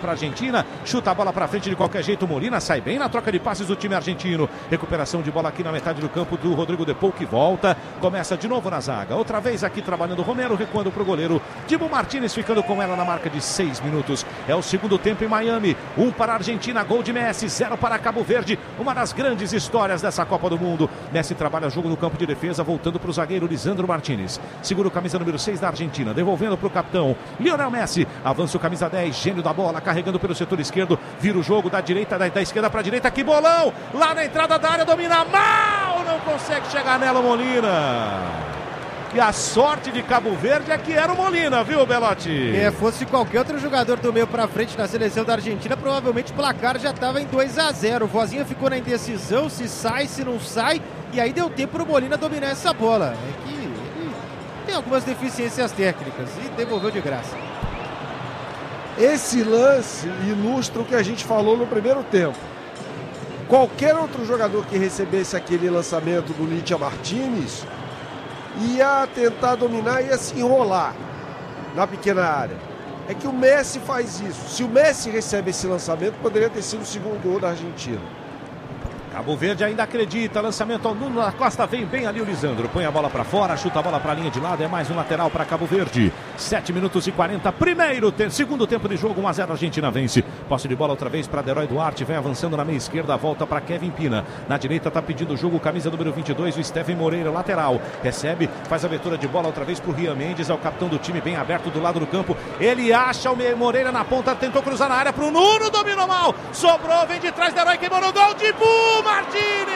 para a Argentina, chuta a bola para frente de qualquer jeito, Molina sai bem na troca de passes do time argentino, recuperação de bola aqui na metade do campo do Rodrigo de Paul, que volta, começa de novo na zaga, outra vez aqui trabalhando Romero, recuando para o goleiro Dibu Martínez, ficando com ela na marca de 6 minutos, é o segundo tempo em Miami, 1 para a Argentina, gol de Messi, 0 para Cabo Verde, uma das grandes histórias dessa Copa do Mundo. Messi trabalha jogo no campo de defesa, voltando para o zagueiro Lisandro Martínez, segura o camisa número 6 da Argentina, devolvendo para o capitão Lionel Messi, avança o camisa 10, gênio da bola, carregando pelo setor esquerdo, vira o jogo da direita, da esquerda para a direita, que bolão, lá na entrada da área, domina mal, não consegue chegar nela o Molina. E a sorte de Cabo Verde é que era o Molina, viu, Belotti? Fosse qualquer outro jogador do meio pra frente na seleção da Argentina, provavelmente o placar já estava em 2-0. O Vozinha ficou na indecisão, se sai, se não sai, e aí deu tempo pro Molina dominar essa bola. É que ele tem algumas deficiências técnicas e devolveu de graça. Esse lance ilustra o que a gente falou no primeiro tempo. Qualquer outro jogador que recebesse aquele lançamento do Licha Martínez ia tentar dominar e ia se enrolar na pequena área. É que o Messi faz isso. Se o Messi recebe esse lançamento, poderia ter sido o segundo gol da Argentina. Cabo Verde ainda acredita, lançamento ao Nuno da Costa, vem bem ali o Lisandro, põe a bola para fora, chuta a bola para a linha de lado, é mais um lateral para Cabo Verde. 7 minutos e 40, segundo tempo de jogo, 1-0, Argentina vence. Posse de bola outra vez para Deroy Duarte, vem avançando na meia esquerda, volta para Kevin Pina. Na direita está pedindo o jogo, camisa número 22, o Steven Moreira, lateral. Recebe, faz a abertura de bola outra vez para o Rian Mendes, é o capitão do time, bem aberto do lado do campo. Ele acha o Moreira na ponta, tentou cruzar na área para o Nuno, dominou mal, sobrou, vem de trás, Deroy queimou no gol, de Martínez!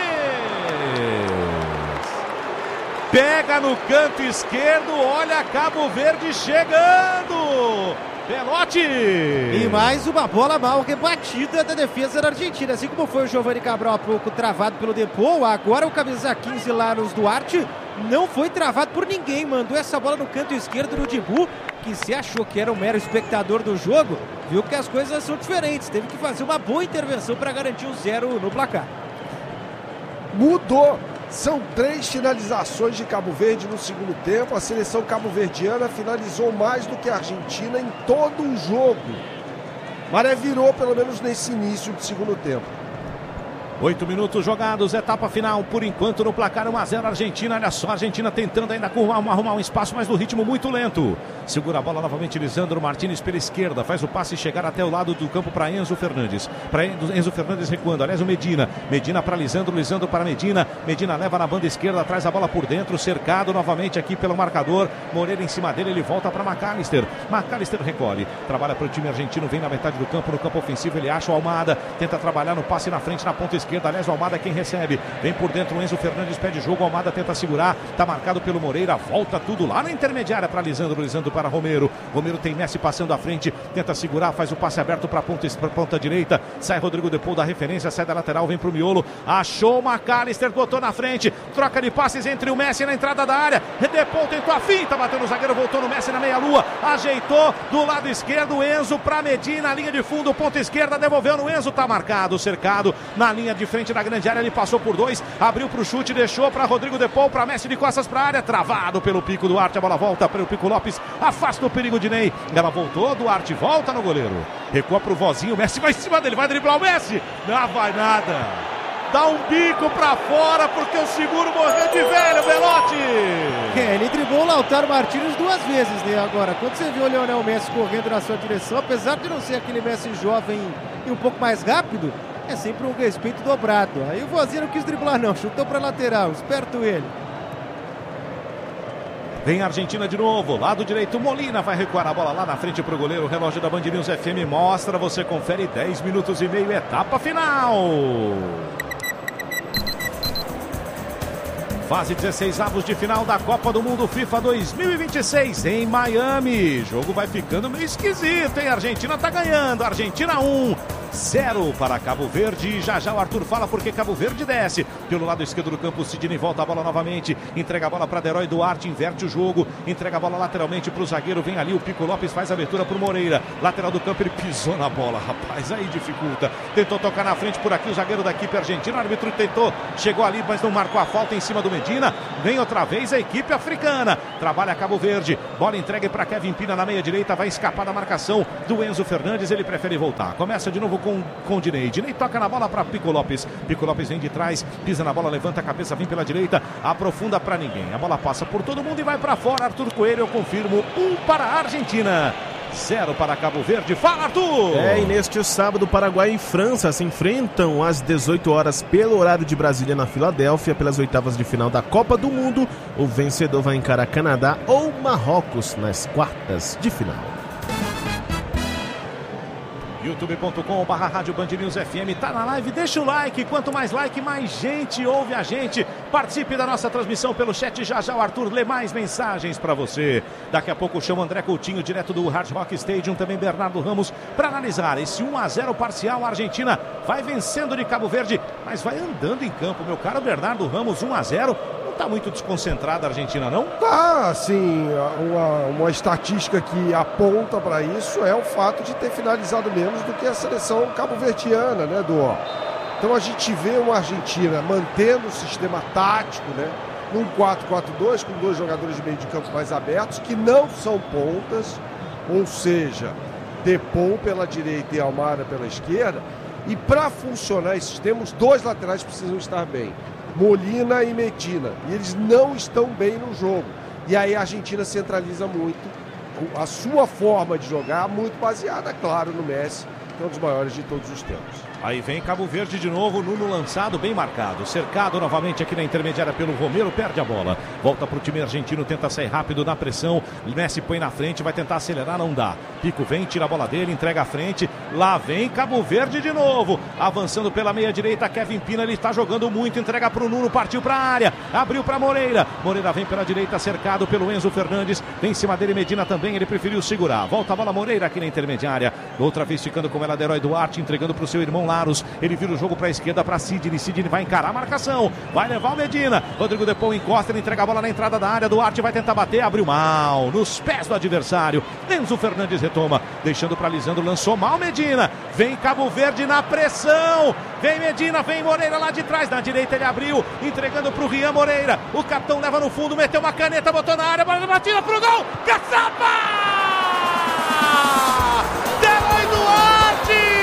Pega no canto esquerdo, olha Cabo Verde chegando! Belotti! E mais uma bola mal rebatida da defesa da Argentina, assim como foi o Giovanni Cabral há pouco travado pelo Depou, agora o camisa 15 lá nos Duarte não foi travado por ninguém, mandou essa bola no canto esquerdo do Dibu, que se achou que era um mero espectador do jogo, viu que as coisas são diferentes, teve que fazer uma boa intervenção para garantir o 0 no placar. Mudou. São 3 finalizações de Cabo Verde no segundo tempo. A seleção cabo-verdiana finalizou mais do que a Argentina em todo o jogo. Maré virou, pelo menos nesse início de segundo tempo. 8 minutos jogados, etapa final, por enquanto no placar 1-0 Argentina, olha só, a Argentina tentando ainda arrumar um espaço, mas no ritmo muito lento. Segura a bola novamente Lisandro Martínez pela esquerda, faz o passe chegar até o lado do campo para Enzo Fernandes. Para Enzo Fernandes recuando, aliás o Medina para Lisandro, Lisandro para Medina leva na banda esquerda, traz a bola por dentro, cercado novamente aqui pelo marcador, Moreira em cima dele, ele volta para McAllister recolhe, trabalha para o time argentino, vem na metade do campo, no campo ofensivo, ele acha o Almada, tenta trabalhar no passe na frente, na ponta esquerda, aliás o Almada quem recebe, vem por dentro o Enzo Fernandes, pede jogo, o Almada tenta segurar, tá marcado pelo Moreira, volta tudo lá na intermediária para Lisandro para Romero tem Messi passando à frente, tenta segurar, faz o passe aberto para ponta direita, sai Rodrigo de Paul da referência, sai da lateral, vem pro miolo, achou o McAllister, botou na frente, troca de passes entre o Messi na entrada da área, de Paul tentou a finta, bateu no zagueiro, voltou no Messi na meia-lua, ajeitou do lado esquerdo, Enzo para Medina, linha de fundo, ponta esquerda, devolveu no Enzo, tá marcado, cercado, na linha de frente da grande área, ele passou por 2, abriu pro chute, deixou para Rodrigo de Paul, para Messi de costas para a área, travado pelo Pico Duarte, a bola volta pelo Pico Lopes, afasta o perigo de Ney, ela voltou, Duarte volta no goleiro, recua pro Vozinho, Messi vai em cima dele, vai driblar o Messi, não vai nada, dá um bico pra fora porque o seguro morreu de velho, Belotti. Ele driblou o Lautaro Martínez 2 vezes, né? Agora, quando você viu o Lionel Messi correndo na sua direção, apesar de não ser aquele Messi jovem e um pouco mais rápido, é sempre um respeito dobrado. Aí o Vozinho não quis driblar não, chutou pra lateral, esperto ele. Vem a Argentina de novo, lado direito, Molina vai recuar a bola lá na frente pro goleiro, o relógio da Band News FM mostra, você confere 10 minutos e meio, etapa final. Fase 16avos de final da Copa do Mundo FIFA 2026 em Miami. O jogo vai ficando meio esquisito, hein? A Argentina tá ganhando, Argentina 1, 0 para Cabo Verde. Já já o Arthur fala porque Cabo Verde desce. Pelo lado esquerdo do campo, o Sidney volta a bola novamente. Entrega a bola para Derói Duarte, inverte o jogo. Entrega a bola lateralmente para o zagueiro. Vem ali o Pico Lopes, faz a abertura para o Moreira. Lateral do campo, ele pisou na bola, rapaz. Aí dificulta. Tentou tocar na frente por aqui o zagueiro da equipe argentina. O árbitro tentou, chegou ali, mas não marcou a falta em cima do Medina. Vem outra vez a equipe africana. Trabalha Cabo Verde. Bola entregue para Kevin Pina na meia direita. Vai escapar da marcação do Enzo Fernandes. Ele prefere voltar. Começa de novo com o Dinei. Dinei toca na bola para Pico Lopes. Pico Lopes vem de trás, pisa na bola, levanta a cabeça, vem pela direita, aprofunda para ninguém. A bola passa por todo mundo e vai para fora. Arthur Coelho, eu confirmo, 1 para a Argentina, 0 para Cabo Verde. Fala, Arthur! E neste sábado, Paraguai e França se enfrentam às 18 horas pelo horário de Brasília, na Filadélfia, pelas oitavas de final da Copa do Mundo. O vencedor vai encarar Canadá ou Marrocos nas quartas de final. youtube.com/Rádio Band News FM, tá na live, deixa o like, quanto mais like, mais gente ouve a gente. Participe da nossa transmissão pelo chat, já já o Arthur lê mais mensagens para você. Daqui a pouco chama André Coutinho, direto do Hard Rock Stadium, também Bernardo Ramos, para analisar esse 1-0 parcial. A Argentina vai vencendo de Cabo Verde, mas vai andando em campo, meu caro Bernardo Ramos. 1-0, não tá muito desconcentrada a Argentina, não? Tá, sim, uma estatística que aponta para isso é o fato de ter finalizado menos do que a seleção cabo-verdiana, né, Duó? Então a gente vê uma Argentina mantendo o sistema tático, né, num 4-4-2, com 2 jogadores de meio de campo mais abertos, que não são pontas, ou seja, Depou pela direita e Almada pela esquerda. E para funcionar esse sistema, os 2 laterais precisam estar bem, Molina e Medina, e eles não estão bem no jogo. E aí a Argentina centraliza muito a sua forma de jogar, muito baseada, claro, no Messi, que é um dos maiores de todos os tempos. Aí vem Cabo Verde de novo, Nuno lançado, bem marcado, cercado novamente aqui na intermediária pelo Romero, perde a bola, volta para o time argentino, tenta sair rápido na pressão, Messi põe na frente, vai tentar acelerar, não dá, Pico vem, tira a bola dele, entrega à frente, lá vem Cabo Verde de novo, avançando pela meia direita, Kevin Pina, ele está jogando muito, entrega para o Nuno, partiu para a área, abriu para Moreira, Moreira vem pela direita, cercado pelo Enzo Fernandes, vem em cima dele Medina também, ele preferiu segurar, volta a bola Moreira aqui na intermediária, outra vez ficando com ela Derói Duarte, entregando para o seu irmão Laros, ele vira o jogo para a esquerda, para Sidney vai encarar a marcação, vai levar o Medina, Rodrigo Depou encosta, ele entrega a bola na entrada da área, Duarte vai tentar bater, abriu mal, nos pés do adversário, Enzo Fernandes retoma, deixando para Lisandro, lançou mal Medina, vem Cabo Verde na pressão, vem Medina, vem Moreira lá de trás, na direita ele abriu, entregando para o Rian Moreira, o capitão leva no fundo, meteu uma caneta, botou na área, bola batida pro gol, caçapa!